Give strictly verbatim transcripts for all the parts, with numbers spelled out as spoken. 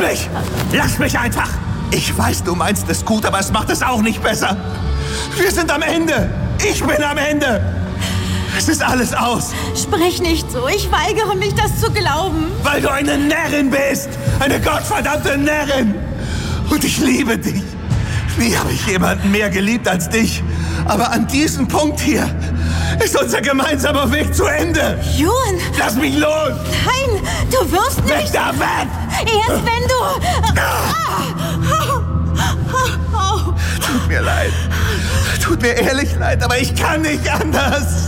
mich! Lass mich einfach! Ich weiß, du meinst es gut, aber es macht es auch nicht besser. Wir sind am Ende. Ich bin am Ende. Es ist alles aus. Sprich nicht so. Ich weigere mich, das zu glauben. Weil du eine Närrin bist. Eine gottverdammte Närrin. Und ich liebe dich. Nie habe ich jemanden mehr geliebt als dich. Aber an diesem Punkt hier ist unser gemeinsamer Weg zu Ende. Juan! Lass mich los! Nein, du wirst nicht... Weg da, weg! Erst wenn du... Tut mir leid. Tut mir ehrlich leid, aber ich kann nicht anders.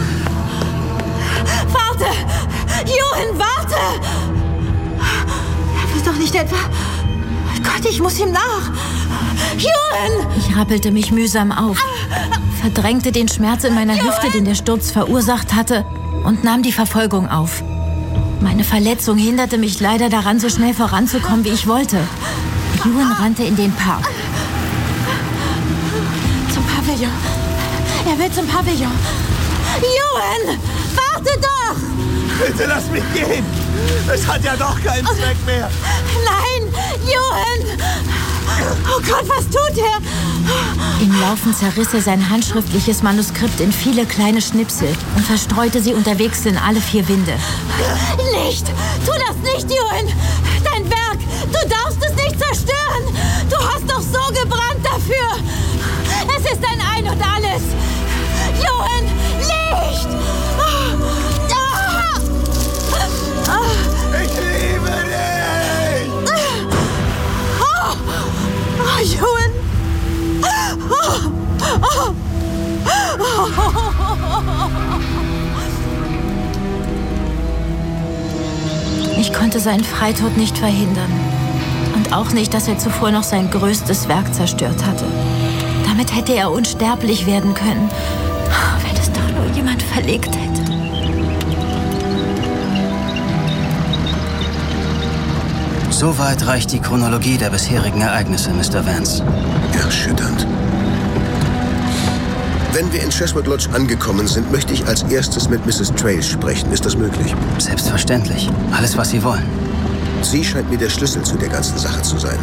Warte! Juan, warte! Er wird doch nicht etwa... Oh Gott, ich muss ihm nach. Juan! Ich rappelte mich mühsam auf, verdrängte den Schmerz in meiner Juan. Hüfte, den der Sturz verursacht hatte, und nahm die Verfolgung auf. Meine Verletzung hinderte mich leider daran, so schnell voranzukommen, wie ich wollte. Juan rannte in den Park. Zum Pavillon. Er will zum Pavillon. Juan, warte doch! Bitte lass mich gehen. Es hat ja doch keinen Zweck mehr. Nein, Juan! Oh Gott, was tut er? Im Laufen zerriss er sein handschriftliches Manuskript in viele kleine Schnipsel und verstreute sie unterwegs in alle vier Winde. Nicht! Tu das nicht, Juan! Dein Werk! Du darfst es nicht zerstören! Du hast doch so gebrannt dafür! Es ist dein Ein und Alles! Juan, Licht! Ich liebe dich! Oh, oh Juan! Oh, oh, oh. Ich konnte seinen Freitod nicht verhindern. Und auch nicht, dass er zuvor noch sein größtes Werk zerstört hatte. Damit hätte er unsterblich werden können, wenn es doch nur jemand verlegt hätte. Soweit reicht die Chronologie der bisherigen Ereignisse, Mister Vance. Erschütternd. Wenn wir in Cheswood Lodge angekommen sind, möchte ich als erstes mit Misses Trail sprechen. Ist das möglich? Selbstverständlich. Alles, was Sie wollen. Sie scheint mir der Schlüssel zu der ganzen Sache zu sein.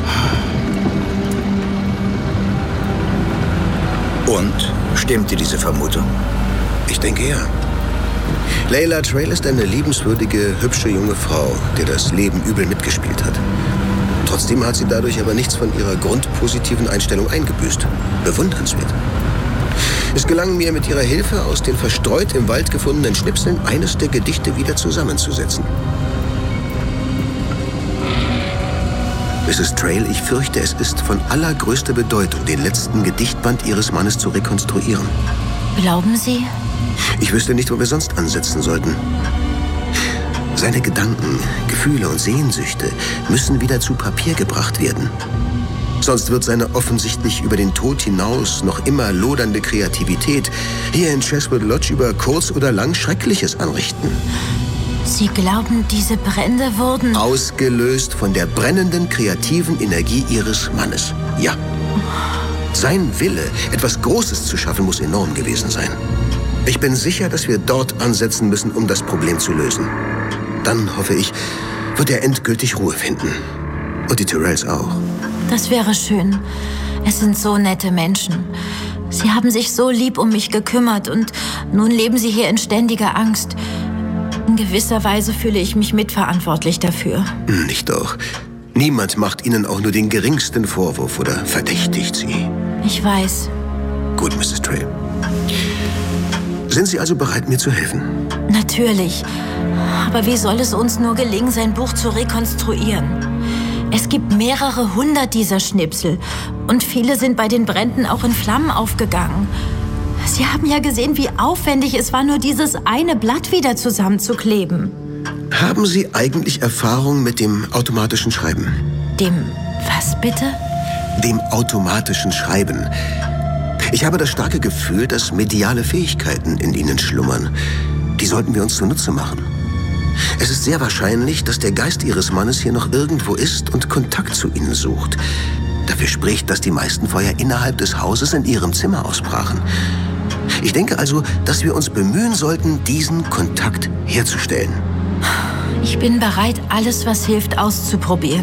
Und? Stimmt dir diese Vermutung? Ich denke ja. Layla Trail ist eine liebenswürdige, hübsche junge Frau, der das Leben übel mitgespielt hat. Trotzdem hat sie dadurch aber nichts von ihrer grundpositiven Einstellung eingebüßt. Bewundernswert. Es gelang mir mit ihrer Hilfe, aus den verstreut im Wald gefundenen Schnipseln eines der Gedichte wieder zusammenzusetzen. Misses Trail, ich fürchte, es ist von allergrößter Bedeutung, den letzten Gedichtband Ihres Mannes zu rekonstruieren. Glauben Sie? Ich wüsste nicht, wo wir sonst ansetzen sollten. Seine Gedanken, Gefühle und Sehnsüchte müssen wieder zu Papier gebracht werden. Sonst wird seine offensichtlich über den Tod hinaus noch immer lodernde Kreativität hier in Cheswood Lodge über kurz oder lang Schreckliches anrichten. Sie glauben, diese Brände wurden... Ausgelöst von der brennenden kreativen Energie Ihres Mannes. Ja. Sein Wille, etwas Großes zu schaffen, muss enorm gewesen sein. Ich bin sicher, dass wir dort ansetzen müssen, um das Problem zu lösen. Dann, hoffe ich, wird er endgültig Ruhe finden. Und die Tyrrells auch. Das wäre schön. Es sind so nette Menschen. Sie haben sich so lieb um mich gekümmert und nun leben sie hier in ständiger Angst. In gewisser Weise fühle ich mich mitverantwortlich dafür. Nicht doch. Niemand macht Ihnen auch nur den geringsten Vorwurf oder verdächtigt Sie. Ich weiß. Gut, Misses Trail. Sind Sie also bereit, mir zu helfen? Natürlich. Aber wie soll es uns nur gelingen, sein Buch zu rekonstruieren? Es gibt mehrere hundert dieser Schnipsel. Und viele sind bei den Bränden auch in Flammen aufgegangen. Sie haben ja gesehen, wie aufwendig es war, nur dieses eine Blatt wieder zusammenzukleben. Haben Sie eigentlich Erfahrung mit dem automatischen Schreiben? Dem was bitte? Dem automatischen Schreiben. Ich habe das starke Gefühl, dass mediale Fähigkeiten in Ihnen schlummern. Die sollten wir uns zunutze machen. Es ist sehr wahrscheinlich, dass der Geist Ihres Mannes hier noch irgendwo ist und Kontakt zu Ihnen sucht. Dafür spricht, dass die meisten Feuer innerhalb des Hauses in Ihrem Zimmer ausbrachen. Ich denke also, dass wir uns bemühen sollten, diesen Kontakt herzustellen. Ich bin bereit, alles, was hilft, auszuprobieren.